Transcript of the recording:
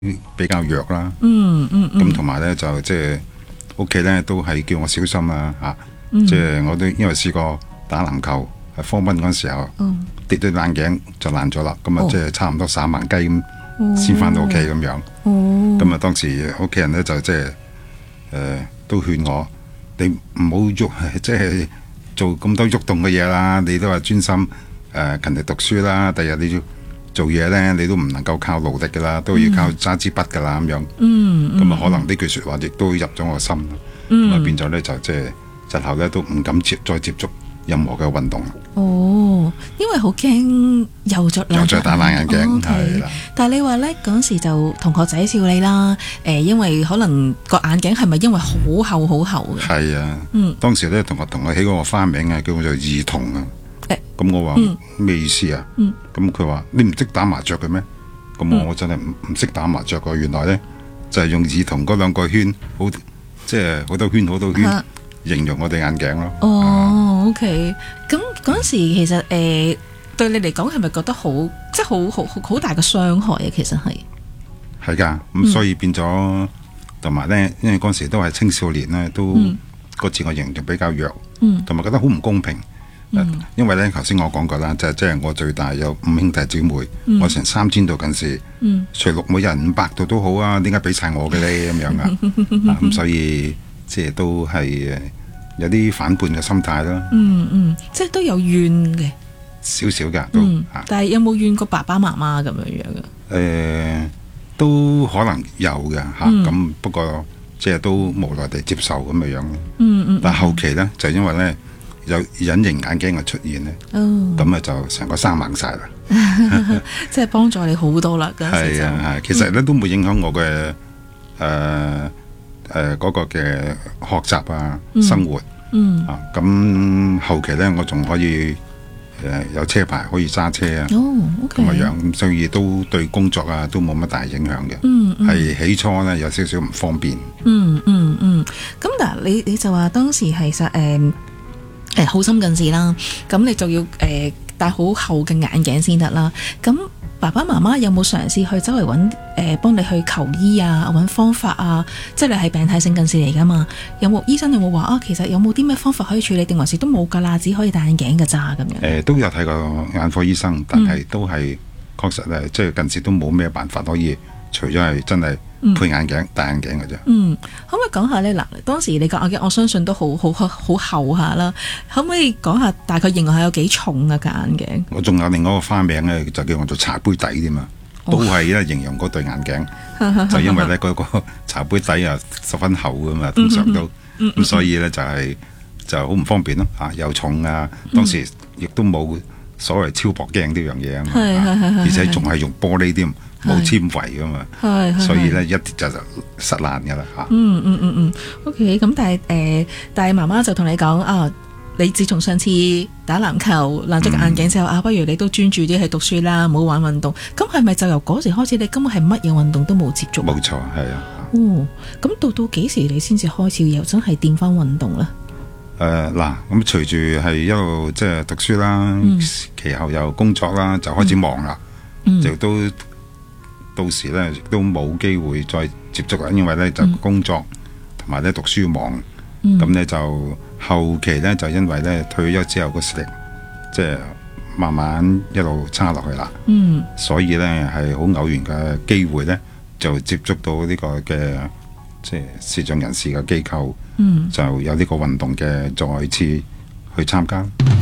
比較弱啦。 嗯嗯嗯。 咁同埋咧就即係屋企咧都係叫我小心啦嚇。即係我都因為試過打籃球喺科賓嗰陣時候，跌對眼鏡就爛咗啦。咁啊即係差唔多3萬雞咁先翻到屋企咁樣。咁啊當時屋企人咧就即係都勸我，你唔好喐，即係做咁多喐動嘅嘢啦。你都話專心勤力讀書啦。第日你要做嘢咧，你都唔能夠靠勞力噶啦，都要靠揸支筆噶啦咁樣。咁啊可能呢句説話亦都入咗我心。咁啊變咗咧就即係日後咧都唔敢再接觸任何嘅運動。 因為好驚又再打爛眼鏡，係啦。 但係你話咧嗰陣時就同學仔笑你啦，因為可能個眼鏡係咪因為好厚好厚嘅？係啊，當時咧同學同我起嗰個花名啊，叫我做兒童啊。咁我話咩意思啊？咁佢話你唔識打麻雀嘅咩？咁我真係唔識打麻雀㗎。原來咧就係用兒童嗰2個圈，即係好多圈好多圈。形容我哋眼鏡咯。 OK。咁嗰陣時其實對你嚟講係咪覺得即係好大嘅傷害啊？其實係㗎。咁所以變咗同埋咧，因為嗰陣時都係青少年咧，都個自我形象比較弱，同埋覺得好唔公平。因為咧頭先我講過啦，即係我最大有5兄弟姊妹，我成3000度近視，除6每人500度都好啊，點解俾晒我嘅咧咁樣啊？咁所以。即係都係有啲反叛嘅心態啦。 即係都有怨嘅， 少少㗎都。 但係有冇怨過爸爸媽媽咁樣嘅？ 都可能有嘅嚇。咁不過即係都無奈地接受咁嘅樣。但係後期咧就因為咧有隱形眼鏡嘅出現咧，咁啊就成個生猛晒啦。 即係幫助你好多啦嗰陣時就。 係其實咧都冇影響我嘅嗰個嘅學習啊，生活咁後期咧我仲可以有車牌可以揸車啊，咁嘅樣，咁所以都對工作啊都冇乜大影響嘅。係起初咧有少少唔方便。 咁嗱，你就話當時其實好深近視啦，咁你就要戴好厚嘅眼鏡先得啦。咁爸爸媽媽有冇嘗試去周圍揾幫你去求醫啊，揾方法啊？即係你係病態性近視嚟噶嘛？醫生有冇話其實有冇啲咩方法可以處理，定還是都冇噶啦，只可以戴眼鏡噶咋咁樣？ 都有睇過眼科醫生，但係都係確實咧，即係近視都冇咩辦法可以，除咗係真係配眼鏡、戴眼鏡嘅啫。 可唔可以講下咧？嗱，當時你個眼鏡我相信都好厚下啦。可唔可以講下大概形容下有幾重啊？個眼鏡？ 我仲有另外一個花名咧，就叫我做茶杯底添嘛，都係咧形容嗰對眼鏡。就因為咧嗰個茶杯底啊十分厚噶嘛，通常都咁，所以咧就好唔方便咯。又重啊，當時亦都冇所謂超薄鏡呢樣嘢啊嘛，而且仲係用玻璃添。冇纖維噶嘛，所以咧一跌就實爛噶啦嚇。 OK， 咁但係媽媽就同你講啊，你自從上次打籃球爛咗個眼鏡之後不如你都專注啲去讀書啦，唔好玩運動。咁係咪就由嗰時開始，你根本係乜嘢運動都冇接觸？ 冇錯，係啊。 咁到幾時你先至開始又真係掂翻運動咧？ 嗱，咁隨住係一路即係讀書啦，其後又工作啦，就開始忙啦，就都。到時咧亦都冇機會再接觸啦，因為咧就工作同埋咧讀書忙，咁咧就後期咧就因為咧退休之後個視力即係慢慢一路差落去啦，所以咧係好偶然嘅機會咧就接觸到呢個嘅即係視障人士嘅機構，就有呢個運動嘅再次去參加。